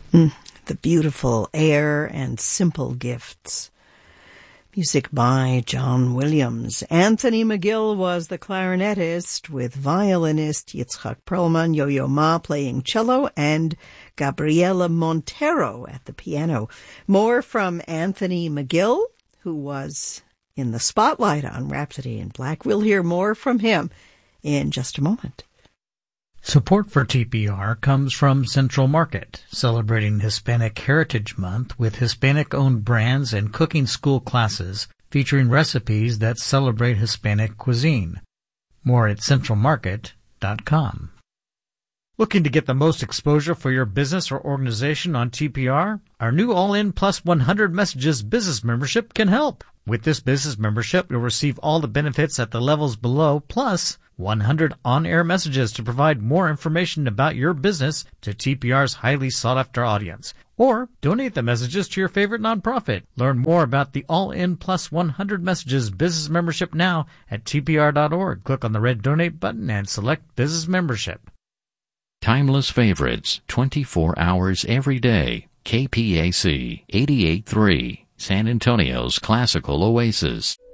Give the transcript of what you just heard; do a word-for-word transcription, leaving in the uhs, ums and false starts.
Mm, the beautiful air and simple gifts. Music by John Williams. Anthony McGill was the clarinetist, with violinist Yitzhak Perlman, Yo-Yo Ma playing cello, and Gabriela Montero at the piano. More from Anthony McGill, who was in the spotlight on Rhapsody in Black. We'll hear more from him in just a moment. Support for T P R comes from Central Market, celebrating Hispanic Heritage Month with Hispanic-owned brands and cooking school classes featuring recipes that celebrate Hispanic cuisine. More at central market dot com. Looking to get the most exposure for your business or organization on T P R? Our new All-In Plus one hundred Messages business membership can help. With this business membership, you'll receive all the benefits at the levels below, plus one hundred on-air messages to provide more information about your business to T P R's highly sought-after audience. Or donate the messages to your favorite nonprofit. Learn more about the All-In Plus one hundred Messages business membership now at T P R dot org. Click on the red Donate button and select Business Membership. Timeless favorites, twenty-four hours every day. K P A C eighty-eight point three, San Antonio's classical oasis.